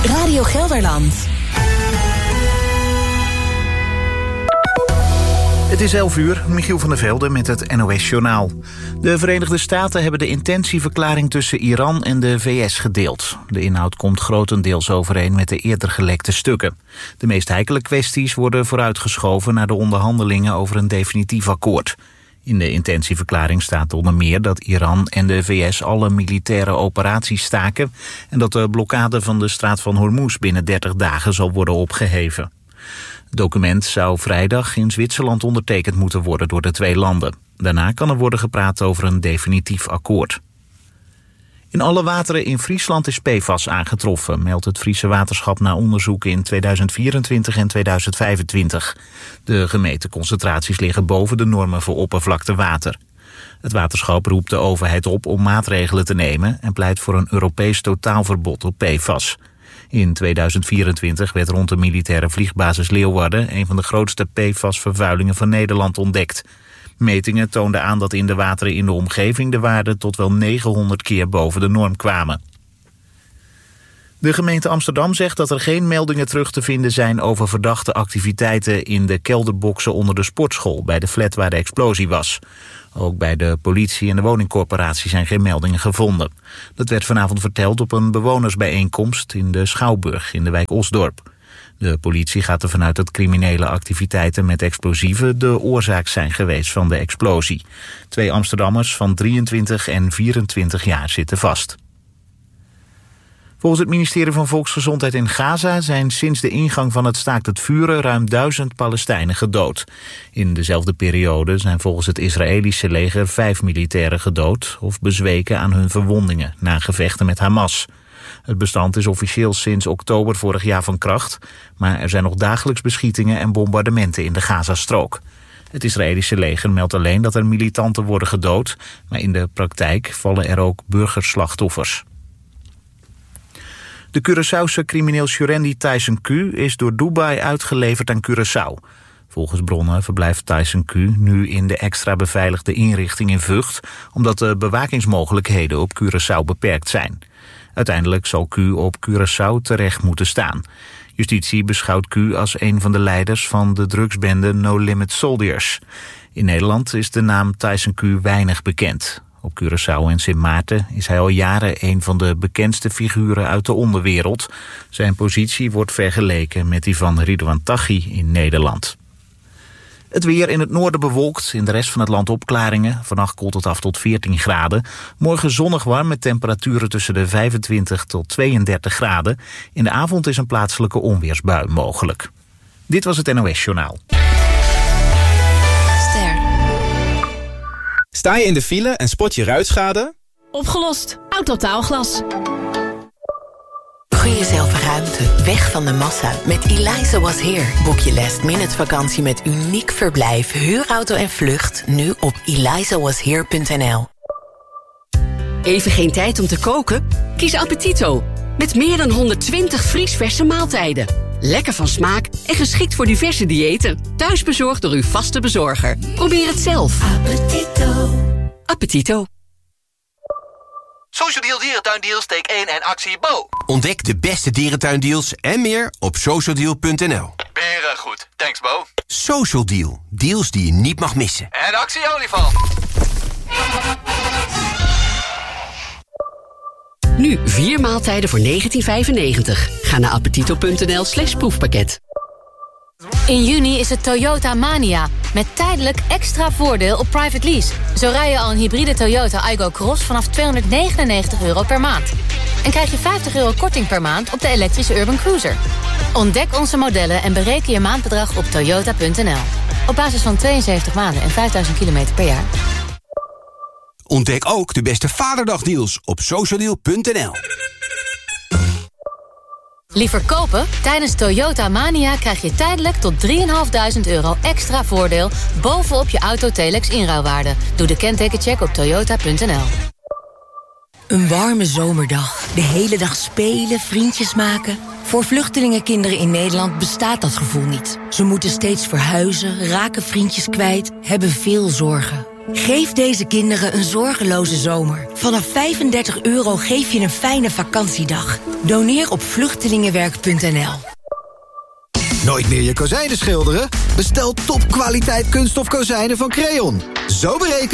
Radio Gelderland. Het is 11:00, Michiel van der Velde met het NOS-journaal. De Verenigde Staten hebben de intentieverklaring tussen Iran en de VS gedeeld. De inhoud komt grotendeels overeen met de eerder gelekte stukken. De meest heikele kwesties worden vooruitgeschoven naar de onderhandelingen over een definitief akkoord. In de intentieverklaring staat onder meer dat Iran en de VS alle militaire operaties staken en dat de blokkade van de straat van Hormuz binnen 30 dagen zal worden opgeheven. Het document zou vrijdag in Zwitserland ondertekend moeten worden door de twee landen. Daarna kan er worden gepraat over een definitief akkoord. In alle wateren in Friesland is PFAS aangetroffen, meldt het Friese Waterschap na onderzoeken in 2024 en 2025. De gemeten concentraties liggen boven de normen voor oppervlaktewater. Het waterschap roept de overheid op om maatregelen te nemen en pleit voor een Europees totaalverbod op PFAS. In 2024 werd rond de militaire vliegbasis Leeuwarden een van de grootste PFAS-vervuilingen van Nederland ontdekt. Metingen toonden aan dat in de wateren in de omgeving de waarden tot wel 900 keer boven de norm kwamen. De gemeente Amsterdam zegt dat er geen meldingen terug te vinden zijn over verdachte activiteiten in de kelderboxen onder de sportschool bij de flat waar de explosie was. Ook bij de politie en de woningcorporatie zijn geen meldingen gevonden. Dat werd vanavond verteld op een bewonersbijeenkomst in de Schouwburg in de wijk Osdorp. De politie gaat ervan uit dat criminele activiteiten met explosieven de oorzaak zijn geweest van de explosie. 2 Amsterdammers van 23 en 24 jaar zitten vast. Volgens het ministerie van Volksgezondheid in Gaza zijn sinds de ingang van het staakt het vuren ruim 1000 Palestijnen gedood. In dezelfde periode zijn volgens het Israëlische leger 5 militairen gedood of bezweken aan hun verwondingen na gevechten met Hamas. Het bestand is officieel sinds oktober vorig jaar van kracht, maar er zijn nog dagelijks beschietingen en bombardementen in de Gazastrook. Het Israëlische leger meldt alleen dat er militanten worden gedood, maar in de praktijk vallen er ook burgerslachtoffers. De Curaçaose crimineel Surendi Tyson Q is door Dubai uitgeleverd aan Curaçao. Volgens bronnen verblijft Tyson Q nu in de extra beveiligde inrichting in Vught, omdat de bewakingsmogelijkheden op Curaçao beperkt zijn. Uiteindelijk zal Q op Curaçao terecht moeten staan. Justitie beschouwt Q als een van de leiders van de drugsbende No Limit Soldiers. In Nederland is de naam Tyson Q weinig bekend. Op Curaçao en Sint Maarten is hij al jaren een van de bekendste figuren uit de onderwereld. Zijn positie wordt vergeleken met die van Ridwan Taghi in Nederland. Het weer in het noorden bewolkt, in de rest van het land opklaringen. Vannacht koelt het af tot 14 graden. Morgen zonnig warm met temperaturen tussen de 25 tot 32 graden. In de avond is een plaatselijke onweersbui mogelijk. Dit was het NOS-journaal. Sta je in de file en spot je ruitschade? Opgelost. Autotaalglas. Gun jezelf ruimte, weg van de massa. Met Eliza Was Here boek je last-minute vakantie met uniek verblijf, huurauto en vlucht nu op elizawashere.nl. Even geen tijd om te koken? Kies Appetito. Met meer dan 120 vriesverse maaltijden. Lekker van smaak en geschikt voor diverse diëten. Thuisbezorgd door uw vaste bezorger. Probeer het zelf. Appetito. Appetito. Social Deal Dierentuindeals steek 1 en actie Bo. Ontdek de beste dierentuindeals en meer op socialdeal.nl. Beren goed. Thanks Bo. Social Deal. Deals die je niet mag missen. En actie olifant. Nu 4 maaltijden voor $19,95. Ga naar appetito.nl/proefpakket. In juni is het Toyota Mania. Met tijdelijk extra voordeel op private lease. Zo rij je al een hybride Toyota Aygo Cross vanaf €299 per maand. En krijg je €50 korting per maand op de elektrische Urban Cruiser. Ontdek onze modellen en bereken je maandbedrag op toyota.nl. Op basis van 72 maanden en 5000 kilometer per jaar. Ontdek ook de beste Vaderdagdeals op socialdeal.nl. Liever kopen? Tijdens Toyota Mania krijg je tijdelijk tot €3.500 extra voordeel bovenop je Auto-Telex inruilwaarde. Doe de kentekencheck op toyota.nl. Een warme zomerdag. De hele dag spelen, vriendjes maken. Voor vluchtelingenkinderen in Nederland bestaat dat gevoel niet. Ze moeten steeds verhuizen, raken vriendjes kwijt, hebben veel zorgen. Geef deze kinderen een zorgeloze zomer. Vanaf €35 geef je een fijne vakantiedag. Doneer op vluchtelingenwerk.nl. Nooit meer je kozijnen schilderen? Bestel topkwaliteit kunststof kozijnen van Creon. Zo berekend